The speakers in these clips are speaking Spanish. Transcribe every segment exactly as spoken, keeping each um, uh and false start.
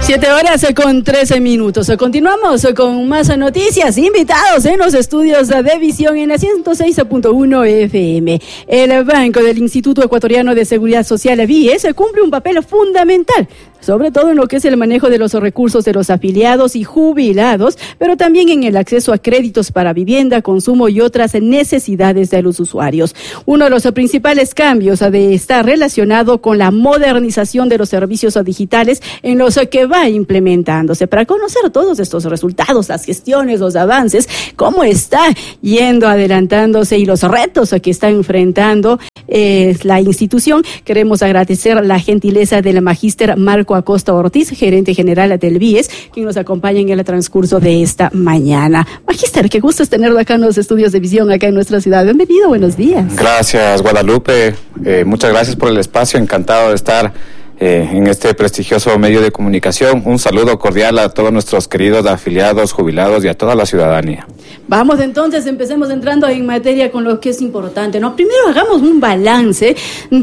Siete horas con trece minutos. Continuamos con más noticias. Invitados en los estudios de Visión en la ciento seis punto uno F M. El Banco del Instituto Ecuatoriano de Seguridad Social, B I E S, cumple un papel fundamental, sobre todo en lo que es el manejo de los recursos de los afiliados y jubilados, pero también en el acceso a créditos para vivienda, consumo y otras necesidades de los usuarios. Uno de los principales cambios de está relacionado con la modernización de los servicios digitales en los que va implementándose. Para conocer todos estos resultados, las gestiones, los avances, cómo está yendo adelantándose y los retos que está enfrentando eh, la institución, queremos agradecer la gentileza del magíster Marco Acosta Ortiz, gerente general del B I E S, quien nos acompaña en el transcurso de esta mañana. Magíster, qué gusto es tenerlo acá en los estudios de Visión, acá en nuestra ciudad. Bienvenido, buenos días. Gracias, Guadalupe. Eh, muchas gracias por el espacio. Encantado de estar Eh, en este prestigioso medio de comunicación. Un saludo cordial a todos nuestros queridos afiliados, jubilados y a toda la ciudadanía. Vamos entonces, empecemos entrando en materia con lo que es importante, ¿no? Primero hagamos un balance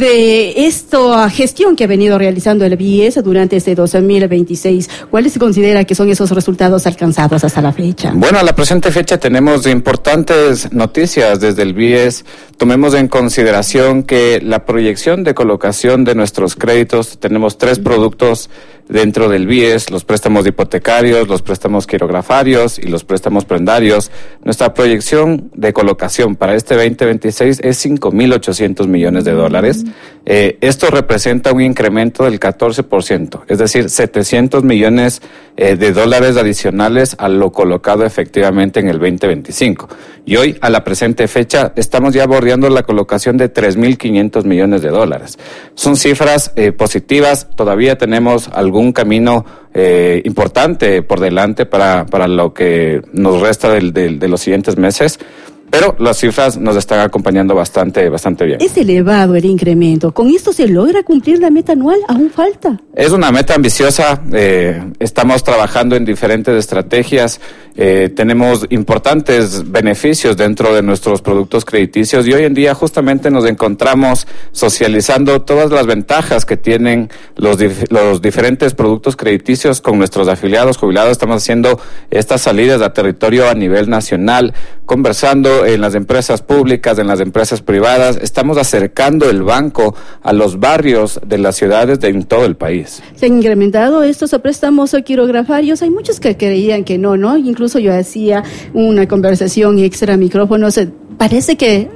de esta gestión que ha venido realizando el B I E S durante este dos mil veintiséis. ¿Cuáles se considera que son esos resultados alcanzados hasta la fecha? Bueno, a la presente fecha tenemos importantes noticias desde el B I E S. Tomemos en consideración que la proyección de colocación de nuestros créditos, tenemos tres productos dentro del B I E S, los préstamos hipotecarios, los préstamos quirografarios y los préstamos prendarios. Nuestra proyección de colocación para este veinte veintiséis es cinco mil ochocientos millones de dólares. Eh, esto representa un incremento del catorce por ciento, es decir, setecientos millones eh, de dólares adicionales a lo colocado efectivamente en el veinte veinticinco. Y hoy, a la presente fecha, estamos ya bordeando la colocación de tres mil quinientos millones de dólares. Son cifras eh, positivas, todavía tenemos algún camino eh, importante por delante para, para lo que nos resta del, del, de los siguientes meses. Pero las cifras nos están acompañando bastante, bastante bien. Es elevado el incremento. ¿Con esto se logra cumplir la meta anual? ¿Aún falta? Es una meta ambiciosa. Eh, estamos trabajando en diferentes estrategias. Eh, tenemos importantes beneficios dentro de nuestros productos crediticios y hoy en día justamente nos encontramos socializando todas las ventajas que tienen los, dif- los diferentes productos crediticios con nuestros afiliados, jubilados. Estamos haciendo estas salidas a territorio a nivel nacional, conversando en las empresas públicas, en las empresas privadas. Estamos acercando el banco a los barrios de las ciudades de en todo el país. Se han incrementado estos préstamos quirografarios. Hay muchos que creían que no, ¿no? Incluso yo hacía una conversación extra micrófonos. Parece que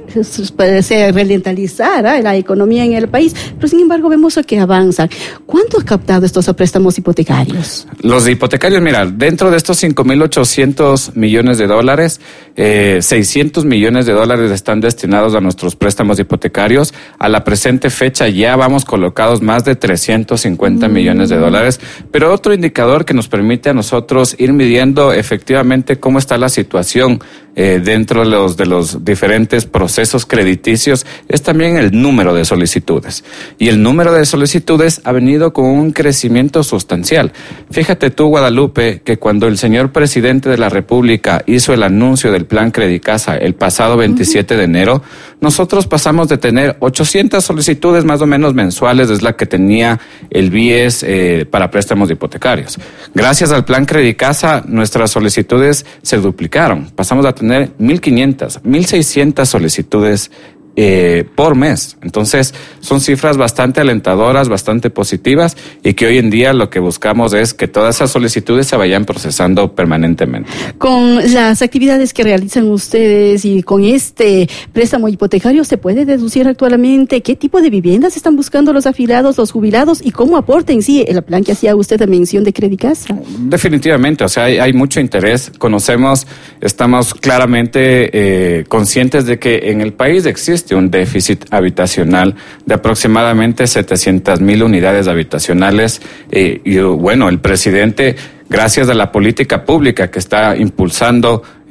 se ralentizará la economía en el país, pero sin embargo vemos que avanzan. ¿Cuánto ha captado estos préstamos hipotecarios? Los hipotecarios, mira, dentro de estos cinco mil ochocientos millones de dólares, eh, seiscientos millones de dólares están destinados a nuestros préstamos hipotecarios. A la presente fecha ya vamos colocados más de trescientos cincuenta mm. millones de dólares. Pero otro indicador que nos permite a nosotros ir midiendo efectivamente cómo está la situación eh, dentro de los, de los diferentes procesos crediticios es también el número de solicitudes. Y el número de solicitudes ha venido con un crecimiento sustancial. Fíjate tú, Guadalupe, que cuando el señor presidente de la República hizo el anuncio del plan Credicasa el pasado veintisiete de enero, nosotros pasamos de tener ochocientas solicitudes más o menos mensuales, es la que tenía el B I E S eh, para préstamos hipotecarios. Gracias al plan Credicasa, nuestras solicitudes se duplicaron. Pasamos a tener mil quinientas, mil seiscientas solicitudes Eh, por mes. Entonces, son cifras bastante alentadoras, bastante positivas y que hoy en día lo que buscamos es que todas esas solicitudes se vayan procesando permanentemente. Con las actividades que realizan ustedes y con este préstamo hipotecario, ¿se puede deducir actualmente qué tipo de viviendas están buscando los afiliados, los jubilados y cómo aporta en sí el plan que hacía usted de mención de Credicasa? Definitivamente, o sea, hay, hay mucho interés. Conocemos, estamos claramente eh, conscientes de que en el país existe un déficit habitacional de aproximadamente setecientas mil unidades habitacionales eh, y bueno, el presidente, gracias a la política pública que está impulsando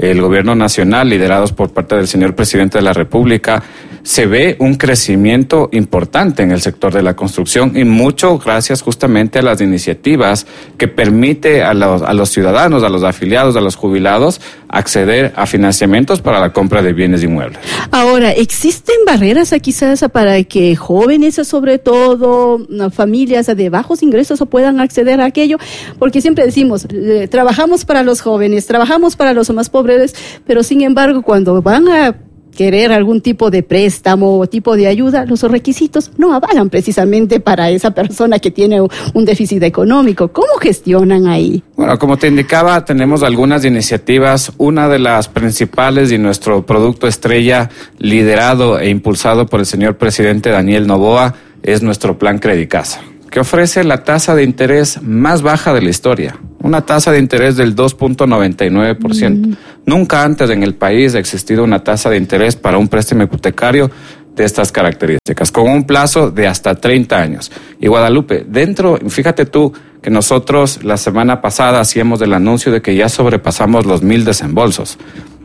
el gobierno nacional, liderados por parte del señor presidente de la República, se ve un crecimiento importante en el sector de la construcción y mucho gracias justamente a las iniciativas que permite a los, a los ciudadanos, a los afiliados, a los jubilados, acceder a financiamientos para la compra de bienes inmuebles. Ahora, ¿existen barreras quizás para que jóvenes, sobre todo familias de bajos ingresos, puedan acceder a aquello? Porque siempre decimos, eh, trabajamos para los jóvenes, trabajamos para los más pobres, pero sin embargo, cuando van a querer algún tipo de préstamo o tipo de ayuda, los requisitos no avalan precisamente para esa persona que tiene un déficit económico. ¿Cómo gestionan ahí? Bueno, como te indicaba, tenemos algunas iniciativas. Una de las principales y nuestro producto estrella, liderado e impulsado por el señor presidente Daniel Noboa, es nuestro plan Credicasa, que ofrece la tasa de interés más baja de la historia, una tasa de interés del dos punto noventa y nueve por ciento. Mm. Nunca antes en el país ha existido una tasa de interés para un préstamo hipotecario de estas características, con un plazo de hasta treinta años. Y Guadalupe, dentro, fíjate tú que nosotros la semana pasada hacíamos el anuncio de que ya sobrepasamos los mil desembolsos.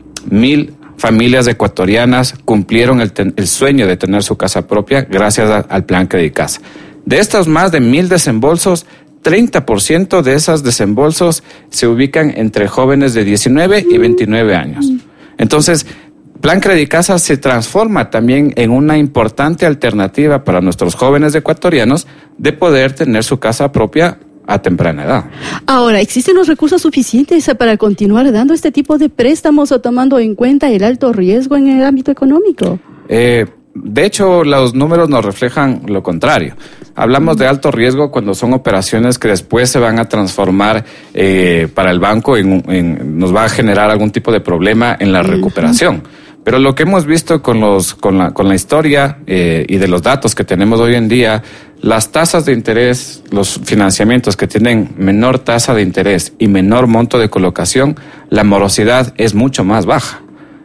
Mil familias ecuatorianas cumplieron el, ten, el sueño de tener su casa propia gracias a, al plan Credicasa. De estos más de mil desembolsos, treinta por ciento de esos desembolsos se ubican entre jóvenes de diecinueve y veintinueve años. Entonces, Plan Credicasa se transforma también en una importante alternativa para nuestros jóvenes ecuatorianos de poder tener su casa propia a temprana edad. Ahora, ¿existen los recursos suficientes para continuar dando este tipo de préstamos o tomando en cuenta el alto riesgo en el ámbito económico? Eh... De hecho, los números nos reflejan lo contrario. Hablamos de alto riesgo cuando son operaciones que después se van a transformar eh, para el banco, en, en, nos va a generar algún tipo de problema en la recuperación. Pero lo que hemos visto con los con la con la historia eh, y de los datos que tenemos hoy en día, las tasas de interés, los financiamientos que tienen menor tasa de interés y menor monto de colocación, la morosidad es mucho más baja.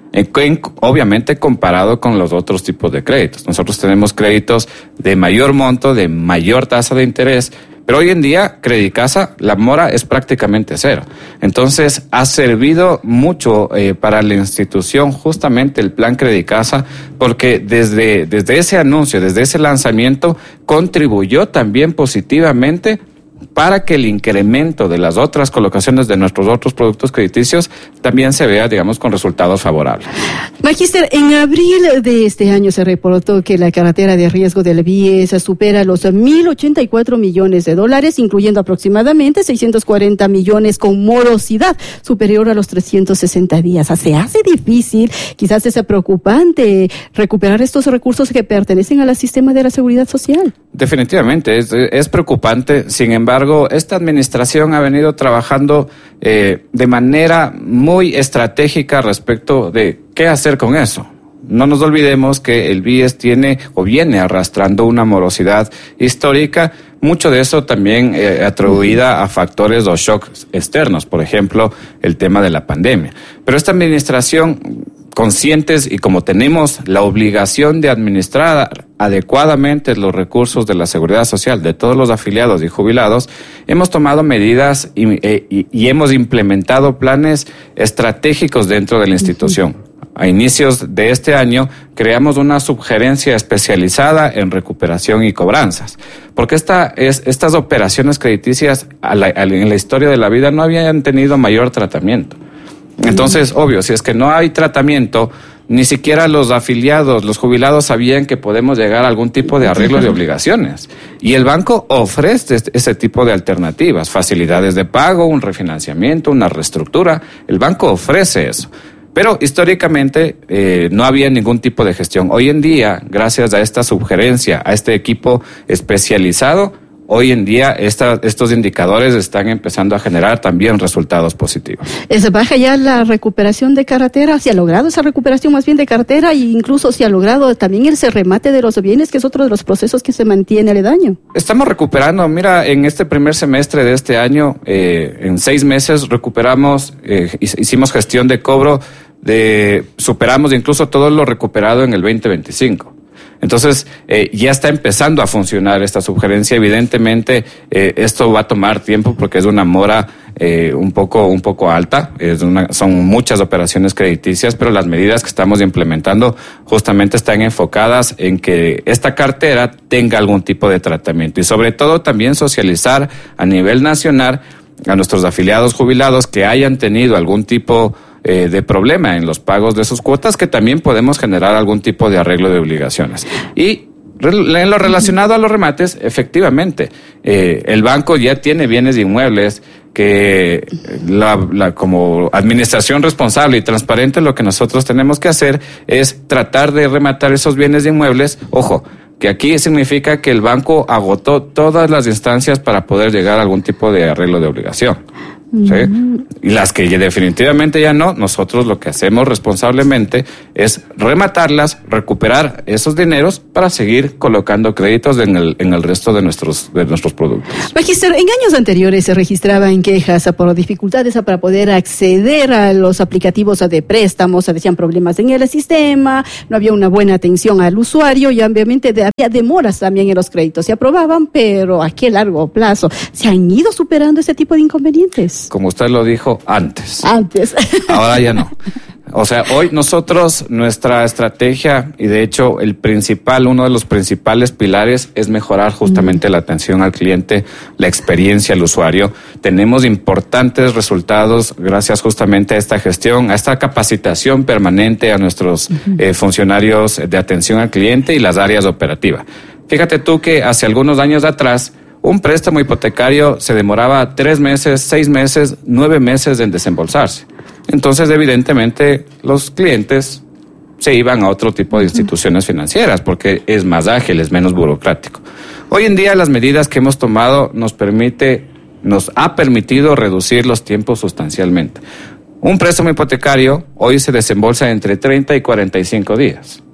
Obviamente comparado con los otros tipos de créditos. Nosotros tenemos créditos de mayor monto, de mayor tasa de interés, pero hoy en día Credicasa, la mora es prácticamente cero. Entonces ha servido mucho eh, para la institución justamente el plan Credicasa, porque desde, desde ese anuncio, desde ese lanzamiento, contribuyó también positivamente para que el incremento de las otras colocaciones de nuestros otros productos crediticios también se vea, digamos, con resultados favorables. Magíster, en abril de este año se reportó que la cartera de riesgo del B I E S supera los mil ochenta y cuatro millones de dólares, incluyendo aproximadamente seiscientos cuarenta millones con morosidad superior a los trescientos sesenta días. Se hace difícil, quizás es preocupante, recuperar estos recursos que pertenecen al sistema de la seguridad social. Definitivamente, es, es preocupante. Sin embargo, esta administración ha venido trabajando eh, de manera muy estratégica respecto de qué hacer con eso. No nos olvidemos que el B I E S tiene o viene arrastrando una morosidad histórica, mucho de eso también eh, atribuida a factores o shocks externos, por ejemplo, el tema de la pandemia. Pero esta administración, conscientes y como tenemos la obligación de administrar adecuadamente los recursos de la seguridad social de todos los afiliados y jubilados, hemos tomado medidas y, y, y hemos implementado planes estratégicos dentro de la institución. A inicios de este año creamos una subgerencia especializada en recuperación y cobranzas, porque esta es, estas operaciones crediticias a la, a, en la historia de la vida no habían tenido mayor tratamiento. Entonces, obvio, si es que no hay tratamiento, ni siquiera los afiliados, los jubilados sabían que podemos llegar a algún tipo de arreglo de obligaciones. Y el banco ofrece ese tipo de alternativas, facilidades de pago, un refinanciamiento, una reestructura. El banco ofrece eso. Pero históricamente eh, no había ningún tipo de gestión. Hoy en día, gracias a esta subgerencia, a este equipo especializado, hoy en día esta, estos indicadores están empezando a generar también resultados positivos. ¿Se baja ya la recuperación de cartera? ¿Se ha logrado esa recuperación más bien de cartera? E incluso se ha logrado también el remate de los bienes, que es otro de los procesos que se mantiene aledaño. Estamos recuperando. Mira, en este primer semestre de este año, eh, en seis meses recuperamos, eh, hicimos gestión de cobro, de superamos incluso todo lo recuperado en el veinte veinticinco. Entonces, eh, ya está empezando a funcionar esta sugerencia. Evidentemente, eh, esto va a tomar tiempo porque es una mora eh, un poco un poco alta, es una, son muchas operaciones crediticias, pero las medidas que estamos implementando justamente están enfocadas en que esta cartera tenga algún tipo de tratamiento y sobre todo también socializar a nivel nacional a nuestros afiliados jubilados que hayan tenido algún tipo eh, de problema en los pagos de sus cuotas, que también podemos generar algún tipo de arreglo de obligaciones. Y en lo relacionado a los remates, efectivamente, eh, el banco ya tiene bienes inmuebles que la, la, como administración responsable y transparente, lo que nosotros tenemos que hacer es tratar de rematar esos bienes inmuebles. Ojo, que aquí significa que el banco agotó todas las instancias para poder llegar a algún tipo de arreglo de obligación. ¿Sí? Y las que definitivamente ya no, nosotros lo que hacemos responsablemente es rematarlas, recuperar esos dineros para seguir colocando créditos en el en el resto de nuestros de nuestros productos. Magister, en años anteriores se registraban quejas por dificultades para poder acceder a los aplicativos de préstamos, decían problemas en el sistema, no había una buena atención al usuario y obviamente había demoras también en los créditos. Se aprobaban, pero ¿a qué largo plazo? ¿Se han ido superando ese tipo de inconvenientes? Como usted lo dijo, antes. Antes. Ahora ya no. O sea, hoy nosotros, nuestra estrategia, y de hecho el principal, uno de los principales pilares es mejorar justamente mm. la atención al cliente, la experiencia al usuario. Tenemos importantes resultados gracias justamente a esta gestión, a esta capacitación permanente a nuestros uh-huh. eh, funcionarios de atención al cliente y las áreas operativas. Fíjate tú que hace algunos años atrás, un préstamo hipotecario se demoraba tres meses, seis meses, nueve meses en desembolsarse. Entonces, evidentemente, los clientes se iban a otro tipo de instituciones financieras porque es más ágil, es menos burocrático. Hoy en día, las medidas que hemos tomado nos permite, nos ha permitido reducir los tiempos sustancialmente. Un préstamo hipotecario hoy se desembolsa entre treinta y cuarenta y cinco días.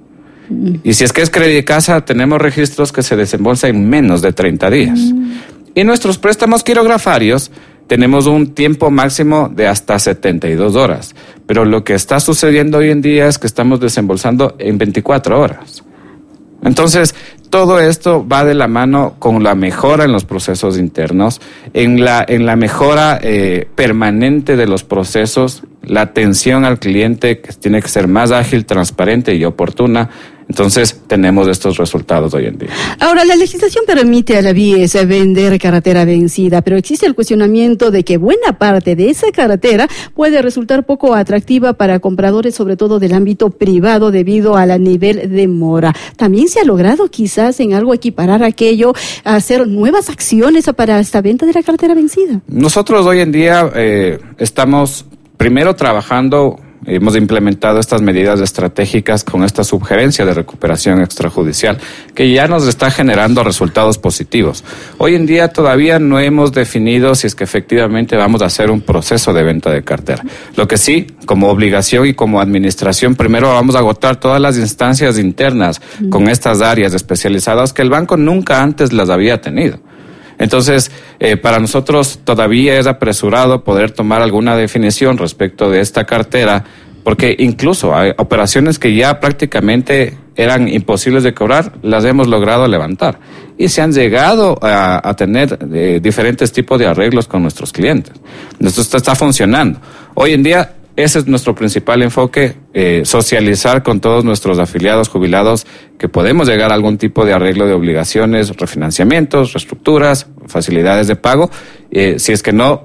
Y si es que es crédito casa, tenemos registros que se desembolsa en menos de treinta días. Mm. Y nuestros préstamos quirografarios tenemos un tiempo máximo de hasta setenta y dos horas. Pero lo que está sucediendo hoy en día es que estamos desembolsando en veinticuatro horas. Entonces, todo esto va de la mano con la mejora en los procesos internos, en la, en la mejora eh, permanente de los procesos, la atención al cliente que tiene que ser más ágil, transparente y oportuna. Entonces, tenemos estos resultados hoy en día. Ahora, la legislación permite a la V I E S vender cartera vencida, pero existe el cuestionamiento de que buena parte de esa cartera puede resultar poco atractiva para compradores, sobre todo del ámbito privado, debido al nivel de mora. ¿También se ha logrado quizás en algo equiparar aquello, hacer nuevas acciones para esta venta de la cartera vencida? Nosotros hoy en día eh, estamos primero trabajando. Hemos implementado estas medidas estratégicas con esta sugerencia de recuperación extrajudicial que ya nos está generando resultados positivos. Hoy en día todavía no hemos definido si es que efectivamente vamos a hacer un proceso de venta de cartera. Lo que sí, como obligación y como administración, primero vamos a agotar todas las instancias internas con estas áreas especializadas que el banco nunca antes las había tenido. Entonces, eh, para nosotros todavía es apresurado poder tomar alguna definición respecto de esta cartera, porque incluso hay operaciones que ya prácticamente eran imposibles de cobrar, las hemos logrado levantar. Y se han llegado a, a tener eh, diferentes tipos de arreglos con nuestros clientes. Esto está, está funcionando. Hoy en día, ese es nuestro principal enfoque, eh, socializar con todos nuestros afiliados jubilados que podemos llegar a algún tipo de arreglo de obligaciones, refinanciamientos, reestructuras, facilidades de pago. Eh, si es que no,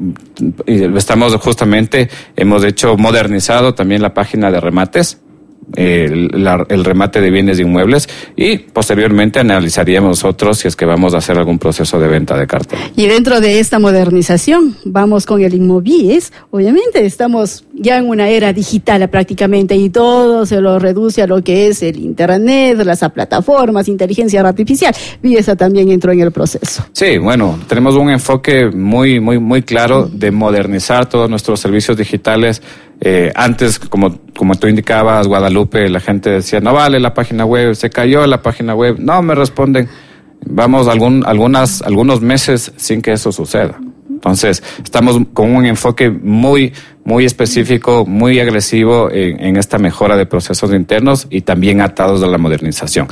estamos justamente, hemos hecho modernizado también la página de remates, El, la, el remate de bienes inmuebles y posteriormente analizaríamos nosotros si es que vamos a hacer algún proceso de venta de cartera. Y dentro de esta modernización vamos con el Inmovies, obviamente estamos ya en una era digital prácticamente y todo se lo reduce a lo que es el internet, las plataformas, inteligencia artificial, y esa también entró en el proceso. Sí, bueno, tenemos un enfoque muy, muy, muy claro de modernizar todos nuestros servicios digitales. Eh, antes, como, como tú indicabas, Guadalupe, la gente decía, no vale la página web, se cayó la página web, no me responden. Vamos algún, algunas, algunos meses sin que eso suceda. Entonces, estamos con un enfoque muy, muy específico, muy agresivo en, en esta mejora de procesos internos y también atados a la modernización.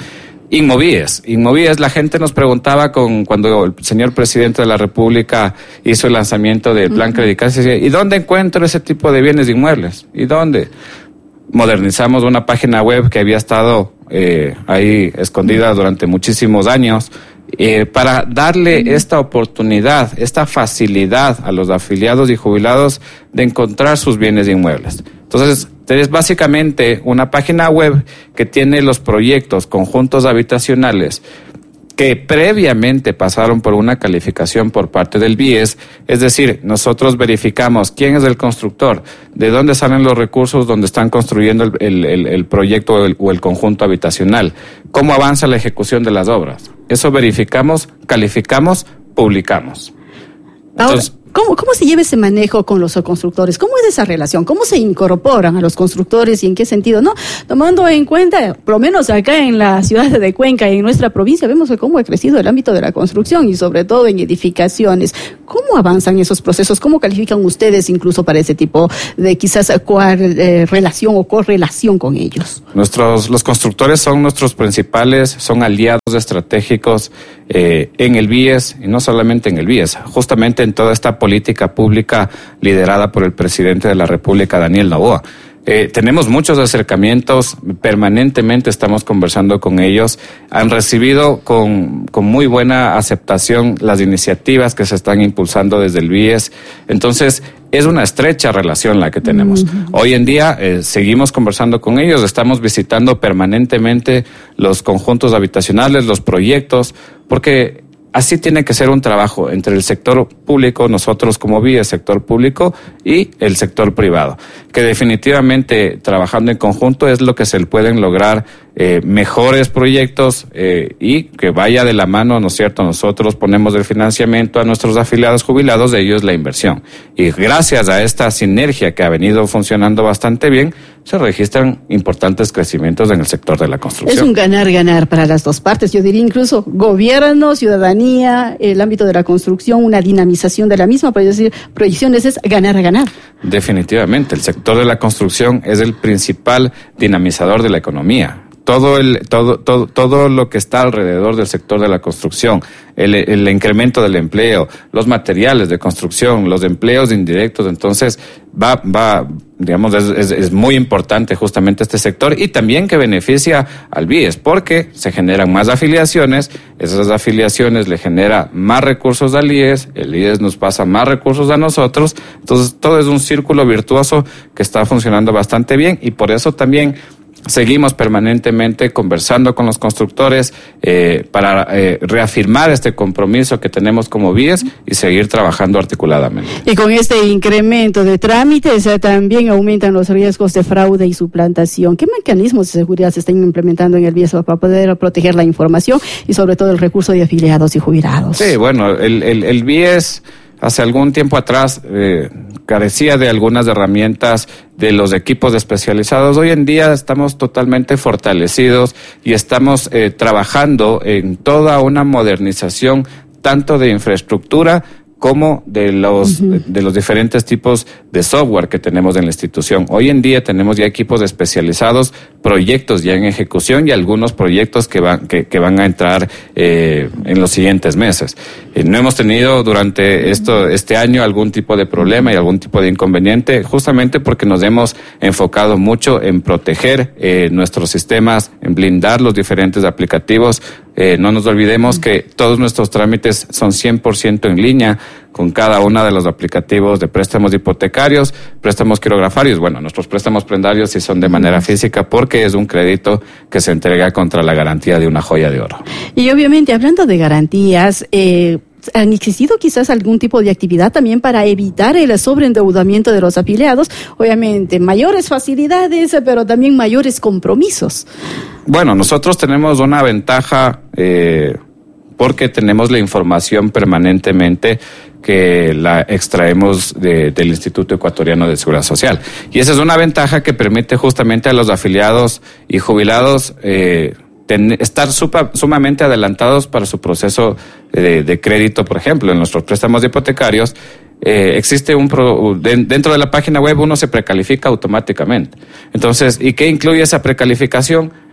Inmovíes, Inmovíes, la gente nos preguntaba con cuando el señor presidente de la República hizo el lanzamiento del plan uh-huh. Credicacia, ¿y dónde encuentro ese tipo de bienes inmuebles? ¿Y dónde? Modernizamos una página web que había estado eh, ahí escondida durante muchísimos años eh, para darle uh-huh. esta oportunidad, esta facilidad a los afiliados y jubilados de encontrar sus bienes inmuebles. Entonces, es básicamente una página web que tiene los proyectos, conjuntos habitacionales que previamente pasaron por una calificación por parte del B I E S, es decir, nosotros verificamos quién es el constructor, de dónde salen los recursos donde están construyendo el, el, el, el proyecto o el, o el conjunto habitacional, cómo avanza la ejecución de las obras. Eso verificamos, calificamos, publicamos. Entonces, Ahora, ¿Cómo, ¿Cómo se lleva ese manejo con los constructores? ¿Cómo es esa relación? ¿Cómo se incorporan a los constructores y en qué sentido? No, tomando en cuenta, por lo menos acá en la ciudad de Cuenca y en nuestra provincia, vemos cómo ha crecido el ámbito de la construcción y sobre todo en edificaciones. ¿Cómo avanzan esos procesos? ¿Cómo califican ustedes incluso para ese tipo de quizás cual, eh, relación o correlación con ellos? Nuestros, los constructores son nuestros principales, son aliados estratégicos eh, en el B I E S y no solamente en el B I E S, justamente en toda esta política pública liderada por el presidente de la República, Daniel Noboa. Eh, tenemos muchos acercamientos, permanentemente estamos conversando con ellos, han recibido con, con muy buena aceptación las iniciativas que se están impulsando desde el B I E S, entonces es una estrecha relación la que tenemos. Uh-huh. Hoy en día eh, seguimos conversando con ellos, estamos visitando permanentemente los conjuntos habitacionales, los proyectos, porque así tiene que ser un trabajo entre el sector público, nosotros como B I E S, sector público, y el sector privado, que definitivamente trabajando en conjunto es lo que se pueden lograr eh, mejores proyectos eh, y que vaya de la mano, ¿no es cierto? Nosotros ponemos el financiamiento a nuestros afiliados jubilados, de ellos la inversión. Y gracias a esta sinergia que ha venido funcionando bastante bien, se registran importantes crecimientos en el sector de la construcción. Es un ganar-ganar para las dos partes, yo diría incluso gobierno, ciudadanía, el ámbito de la construcción, una dinamización de la misma, por decir, proyecciones es ganar-ganar. Definitivamente, el sector de la construcción es el principal dinamizador de la economía. Todo el todo todo todo lo que está alrededor del sector de la construcción, el, el incremento del empleo, los materiales de construcción, los empleos indirectos, entonces va va digamos es, es, es muy importante justamente este sector y también que beneficia al B I E S porque se generan más afiliaciones, esas afiliaciones le genera más recursos al I E S, el I E S nos pasa más recursos a nosotros, entonces todo es un círculo virtuoso que está funcionando bastante bien y por eso también seguimos permanentemente conversando con los constructores eh, para eh, reafirmar este compromiso que tenemos como B I E S y seguir trabajando articuladamente. Y con este incremento de trámites eh, también aumentan los riesgos de fraude y suplantación. ¿Qué mecanismos de seguridad se están implementando en el B I E S para poder proteger la información y sobre todo el recurso de afiliados y jubilados? Sí, bueno, el, el, el B I E S hace algún tiempo atrás eh, carecía de algunas herramientas de los equipos especializados. Hoy en día estamos totalmente fortalecidos y estamos eh, trabajando en toda una modernización tanto de infraestructura como de los uh-huh. de los diferentes tipos de software que tenemos en la institución. Hoy en día tenemos ya equipos especializados, proyectos ya en ejecución y algunos proyectos que van que, que van a entrar eh, en los siguientes meses. Eh, no hemos tenido durante esto este año algún tipo de problema y algún tipo de inconveniente, justamente porque nos hemos enfocado mucho en proteger eh, nuestros sistemas, en blindar los diferentes aplicativos. Eh, no nos olvidemos que todos nuestros trámites son cien por ciento en línea con cada uno de los aplicativos de préstamos hipotecarios, préstamos quirografarios. Bueno, nuestros préstamos prendarios sí son de manera física porque es un crédito que se entrega contra la garantía de una joya de oro. Y obviamente, hablando de garantías, eh, ¿han existido quizás algún tipo de actividad también para evitar el sobreendeudamiento de los afiliados? Obviamente, mayores facilidades, pero también mayores compromisos. Bueno, nosotros tenemos una ventaja eh, porque tenemos la información permanentemente que la extraemos de, del Instituto Ecuatoriano de Seguridad Social. Y esa es una ventaja que permite justamente a los afiliados y jubilados eh, ten, estar supa, sumamente adelantados para su proceso de, de crédito, por ejemplo, en nuestros préstamos hipotecarios. Eh, existe un pro, de, dentro de la página web uno se precalifica automáticamente. Entonces, ¿y qué incluye esa precalificación?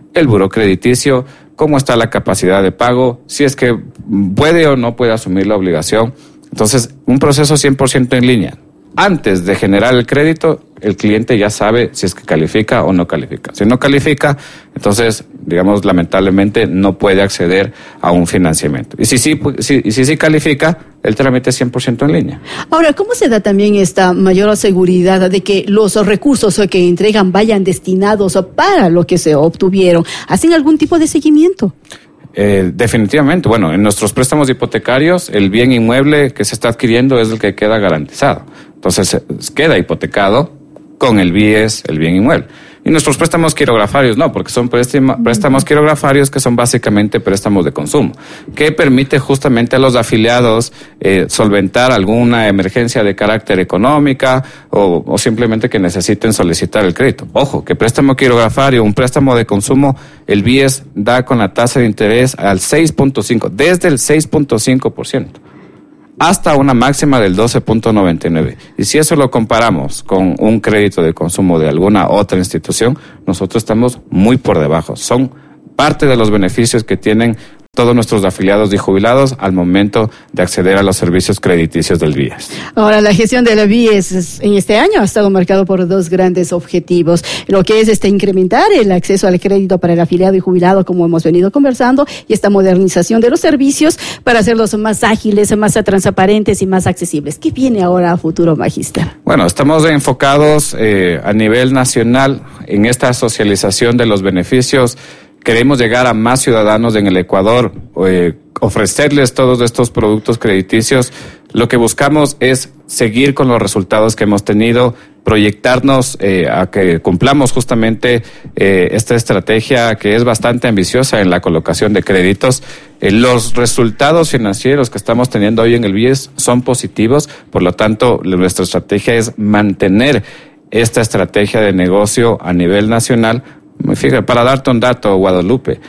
el buró crediticio, cómo está la capacidad de pago, si es que puede o no puede asumir la obligación. Entonces, un proceso cien por ciento en línea. Antes de generar el crédito, el cliente ya sabe si es que califica o no califica. Si no califica, entonces, digamos, lamentablemente no puede acceder a un financiamiento. Y si sí si, si, si califica, el trámite es cien por ciento en línea. Ahora, ¿cómo se da también esta mayor seguridad de que los recursos que entregan vayan destinados para lo que se obtuvieron? ¿Hacen algún tipo de seguimiento? Eh, definitivamente, bueno, en nuestros préstamos hipotecarios, el bien inmueble que se está adquiriendo es el que queda garantizado. Entonces, queda hipotecado con el B I E S, el bien inmueble. Y nuestros préstamos quirografarios no, porque son préstamos, préstamos quirografarios que son básicamente préstamos de consumo, que permite justamente a los afiliados eh, solventar alguna emergencia de carácter económica o, o simplemente que necesiten solicitar el crédito. Ojo, que préstamo quirografario, un préstamo de consumo, el B I E S da con la tasa de interés al seis punto cinco, desde el seis punto cinco por ciento. Hasta una máxima del doce punto noventa y nueve. Y si eso lo comparamos con un crédito de consumo de alguna otra institución, nosotros estamos muy por debajo. Son parte de los beneficios que tienen todos nuestros afiliados y jubilados al momento de acceder a los servicios crediticios del B I E S. Ahora, la gestión del B I E S en este año ha estado marcado por dos grandes objetivos, lo que es este incrementar el acceso al crédito para el afiliado y jubilado, como hemos venido conversando, y esta modernización de los servicios para hacerlos más ágiles, más transparentes y más accesibles. ¿Qué viene ahora a futuro, Magister? Bueno, estamos enfocados eh, a nivel nacional en esta socialización de los beneficios. Queremos llegar a más ciudadanos en el Ecuador, eh, ofrecerles todos estos productos crediticios. Lo que buscamos es seguir con los resultados que hemos tenido, proyectarnos eh, a que cumplamos justamente eh, esta estrategia que es bastante ambiciosa en la colocación de créditos. Eh, los resultados financieros que estamos teniendo hoy en el B I E S son positivos, por lo tanto, nuestra estrategia es mantener esta estrategia de negocio a nivel nacional. Fíjate, para darte un dato, Guadalupe,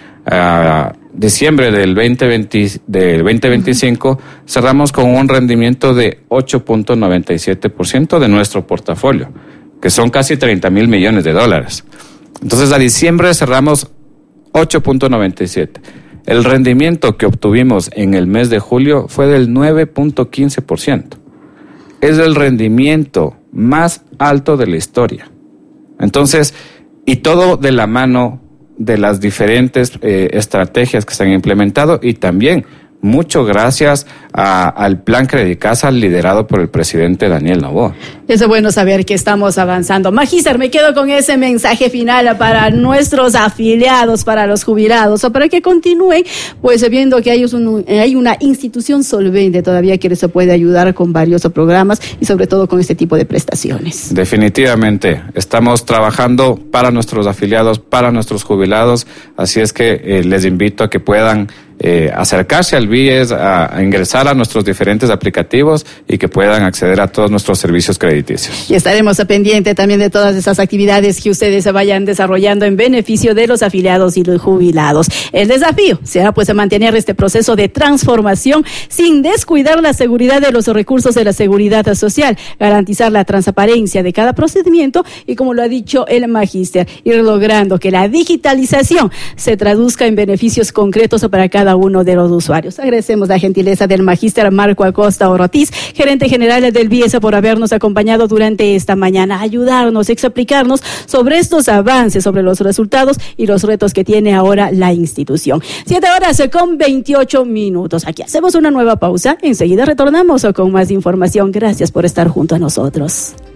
a diciembre del veinte veinte, del veinte veinticinco cerramos con un rendimiento de ocho punto noventa y siete por ciento de nuestro portafolio, que son casi treinta mil millones de dólares. Entonces, a diciembre cerramos ocho punto noventa y siete. El rendimiento que obtuvimos en el mes de julio fue del nueve punto quince por ciento. Es el rendimiento más alto de la historia. Entonces, y todo de la mano de las diferentes eh, estrategias que se han implementado y también mucho gracias a, al Plan Credicasa liderado por el presidente Daniel Noboa. Es bueno saber que estamos avanzando. Magister, me quedo con ese mensaje final para nuestros afiliados, para los jubilados, o para que continúen, pues viendo que hay, un, hay una institución solvente todavía que les puede ayudar con varios programas y sobre todo con este tipo de prestaciones. Definitivamente, estamos trabajando para nuestros afiliados, para nuestros jubilados, así es que eh, les invito a que puedan Eh, acercarse al B I E S, a, a ingresar a nuestros diferentes aplicativos y que puedan acceder a todos nuestros servicios crediticios. Y estaremos pendientes también de todas esas actividades que ustedes se vayan desarrollando en beneficio de los afiliados y los jubilados. El desafío será pues mantener este proceso de transformación sin descuidar la seguridad de los recursos de la seguridad social, garantizar la transparencia de cada procedimiento y, como lo ha dicho el Magister, ir logrando que la digitalización se traduzca en beneficios concretos para cada uno de los usuarios. Agradecemos la gentileza del Magister Marco Acosta Ortiz, gerente general del B I E S, por habernos acompañado durante esta mañana, ayudarnos, explicarnos sobre estos avances, sobre los resultados y los retos que tiene ahora la institución. Siete horas con veintiocho minutos. Aquí hacemos una nueva pausa. Enseguida retornamos con más información. Gracias por estar junto a nosotros.